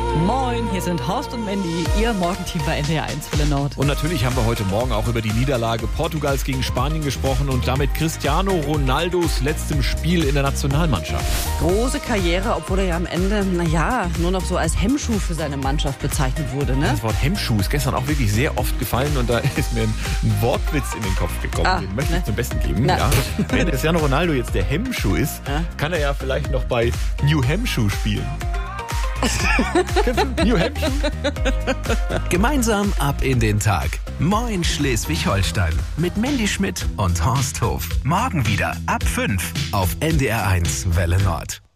Moin, hier sind Horst und Mandy, Ihr Morgenteam bei NDR 1 Welle Nord. Und natürlich haben wir heute Morgen auch über die Niederlage Portugals gegen Spanien gesprochen und damit Cristiano Ronaldos letztem Spiel in der Nationalmannschaft. Große Karriere, obwohl er ja am Ende, nur noch so als Hemmschuh für seine Mannschaft bezeichnet wurde, ne? Das Wort Hemmschuh ist gestern auch wirklich sehr oft gefallen und da ist mir ein Wortwitz in den Kopf gekommen. Den möchte ich zum Besten geben. Ja. Wenn Cristiano Ronaldo jetzt der Hemmschuh ist, kann er ja vielleicht noch bei New Hampshire spielen. New Hampshire? Gemeinsam ab in den Tag. Moin Schleswig-Holstein. Mit Mandy Schmidt und Horst Hof. Morgen wieder ab 5 auf NDR 1 Welle Nord.